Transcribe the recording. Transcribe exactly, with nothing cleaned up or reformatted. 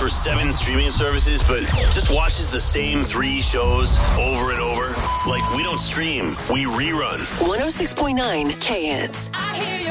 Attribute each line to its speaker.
Speaker 1: for seven streaming services, but just watches the same three shows over and over? Like, we don't stream, we rerun.
Speaker 2: one oh six point nine K Hits.
Speaker 3: I hear you.